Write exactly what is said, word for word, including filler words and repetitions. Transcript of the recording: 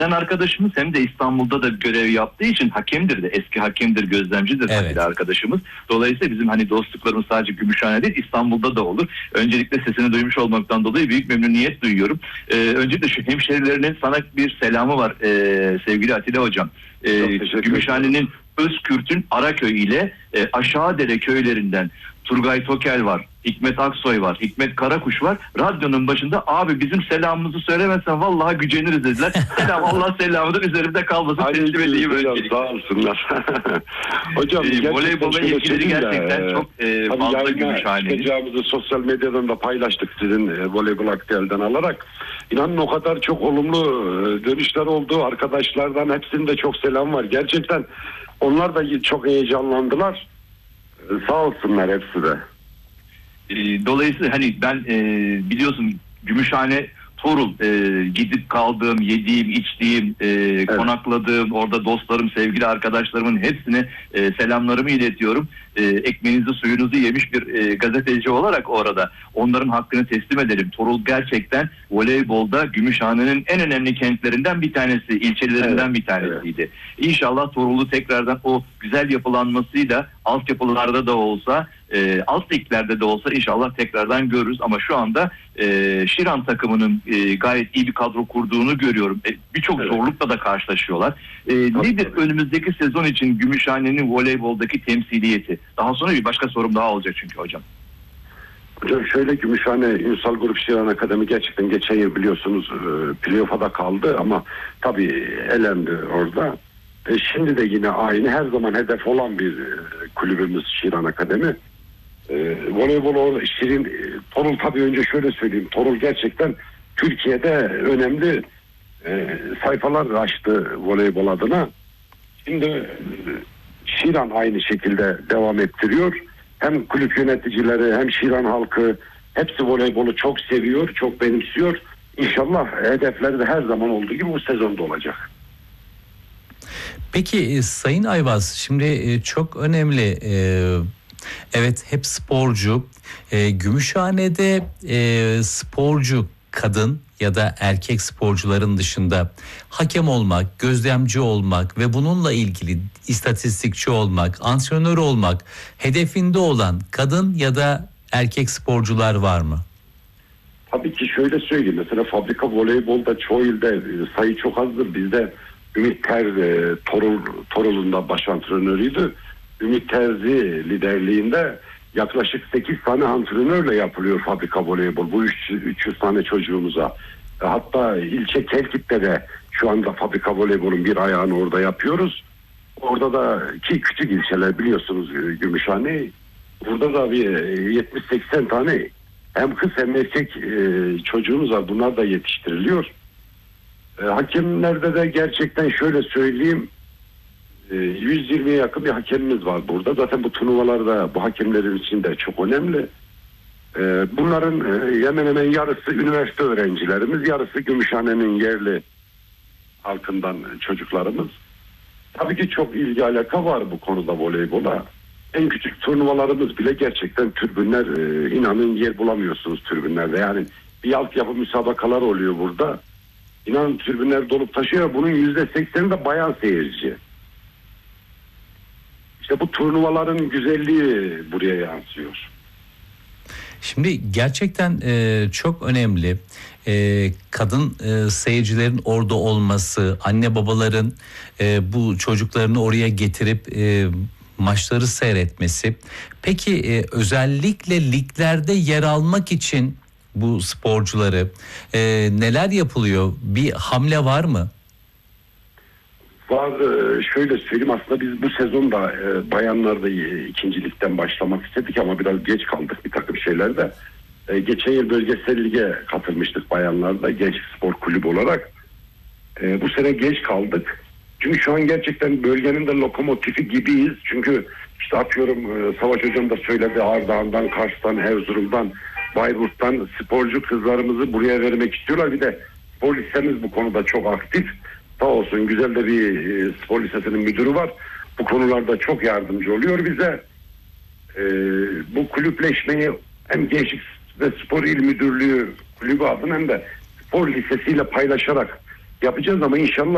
arkadaşımız hem de İstanbul'da da görev yaptığı için hakemdir de, eski hakemdir, gözlemcidir evet. arkadaşımız. Dolayısıyla bizim hani dostluklarımız sadece Gümüşhane değil, İstanbul'da da olur. Öncelikle sesini duymuş olmaktan dolayı büyük memnuniyet duyuyorum. Ee, öncelikle şu hemşehrilerinin sana bir selamı var ee, sevgili Atilla Hocam. Ee, Gümüşhane'nin Özkürt'ün Araköy ile e, Aşağıdere köylerinden Turgay Tokel var, Hikmet Aksoy var, Hikmet Karakuş var. Radyonun başında abi bizim selamımızı söylemezsen vallahi güceniriz dediler. Selam, Allah selamıdır üzerimde kalmasın. Teslim edeyim öncelikle. Sağ olsunlar. Hocam e, voleybola ilgili gerçekten de, çok e, fazla Gümüşhane'yi. Çıkacağımızı sosyal medyadan da paylaştık sizin e, voleybol aktüelden alarak. İnanın o kadar çok olumlu e, dönüşler oldu. Arkadaşlardan hepsinin de çok selam var. Gerçekten onlar da çok heyecanlandılar. E, sağ olsunlar hepsi de. Dolayısıyla hani ben e, biliyorsun Gümüşhane Torul e, gidip kaldığım, yediğim, içtiğim, e, evet. konakladığım, orada dostlarım, sevgili arkadaşlarımın hepsine e, selamlarımı iletiyorum. E, ekmeğinizi suyunuzu yemiş bir e, gazeteci olarak orada onların hakkını teslim edelim. Torul gerçekten voleybolda Gümüşhane'nin en önemli kentlerinden bir tanesi, ilçelerinden evet. bir tanesiydi. Evet. İnşallah Torul'u tekrardan o güzel yapılanmasıyla altyapılarda da olsa, e, alt liglerde de olsa inşallah tekrardan görürüz. Ama şu anda e, Şiran takımının e, gayet iyi bir kadro kurduğunu görüyorum. E, Birçok evet. zorlukla da karşılaşıyorlar. E, nedir tabii. önümüzdeki sezon için Gümüşhane'nin voleyboldaki temsiliyeti? Daha sonra bir başka sorum daha olacak çünkü hocam. Hocam şöyle, Gümüşhane Ünsal Grup Şiran Akademi gerçekten geçen yıl biliyorsunuz e, playoff'a da kaldı ama tabii elendi orada. E, şimdi de yine aynı, her zaman hedef olan bir e, kulübümüz Şiran Akademi. E, voleybol Şirin, e, Torul tabii önce şöyle söyleyeyim. Torul gerçekten Türkiye'de önemli e, sayfalar açtı voleybol adına. Şimdi e, Şiran aynı şekilde devam ettiriyor. Hem kulüp yöneticileri hem Şiran halkı hepsi voleybolu çok seviyor, çok benimsiyor. İnşallah hedefleri de her zaman olduğu gibi bu sezonda olacak. Peki Sayın Ayvaz, şimdi çok önemli, evet hep sporcu, Gümüşhane'de sporcu kadın ya da erkek sporcuların dışında hakem olmak, gözlemci olmak ve bununla ilgili istatistikçi olmak, antrenör olmak hedefinde olan kadın ya da erkek sporcular var mı? Tabii ki şöyle söyleyeyim. Mesela fabrika voleybolda çoğu ilde sayı çok azdır. Bizde Ümit Ter e, Torul, Torul'un da baş antrenörüydü. Ümit Terzi liderliğinde yaklaşık sekiz tane antrenörle yapılıyor fabrika voleybol. Bu üç yüz tane çocuğumuza. Hatta ilçe Kelkit'te de şu anda fabrika voleybolun bir ayağını orada yapıyoruz. Orada da ki küçük ilçeler biliyorsunuz Gümüşhane. Burada da bir yetmiş seksen tane hem kız hem erkek çocuğumuz var. Bunlar da yetiştiriliyor. Hakemlerde de gerçekten şöyle söyleyeyim, yüz yirmiye yakın bir hakemimiz var burada. Zaten bu turnuvalarda bu hakemlerin için de çok önemli. Bunların hemen hemen yarısı üniversite öğrencilerimiz, yarısı Gümüşhane'nin yerli halkından çocuklarımız. Tabii ki çok ilgi alaka var bu konuda voleybola. En küçük turnuvalarımız bile gerçekten tribünler, inanın yer bulamıyorsunuz tribünlerde. Yani bir altyapı müsabakalar oluyor burada. İnanın tribünler dolup taşıyor. Bunun yüzde sekseni de bayan seyirci. İşte bu turnuvaların güzelliği buraya yansıyor. Şimdi gerçekten e, çok önemli e, kadın e, seyircilerin orada olması, anne babaların e, bu çocuklarını oraya getirip e, maçları seyretmesi. Peki e, özellikle liglerde yer almak için bu sporcuları e, neler yapılıyor? Bir hamle var mı? Var, şöyle söyleyeyim, aslında biz bu sezon da e, bayanlarda e, ikincilikten başlamak istedik ama biraz geç kaldık bir takım şeylerde. E, geçen yıl bölgesel lige katılmıştık bayanlarda, genç spor kulübü olarak. E, bu sene geç kaldık. Çünkü şu an gerçekten bölgenin de lokomotifi gibiyiz. Çünkü işte atıyorum e, Savaş Hocam da söyledi, Ardahan'dan, Kars'tan, Erzurum'dan, Bayburt'tan sporcu kızlarımızı buraya vermek istiyorlar. Bir de spor lisemiz bu konuda çok aktif. Sağ olsun güzel de bir e, spor lisesinin müdürü var. Bu konularda çok yardımcı oluyor bize. E, bu kulüpleşmeyi hem Gençlik ve Spor İl Müdürlüğü kulübü adına hem de spor lisesiyle paylaşarak yapacağız ama inşallah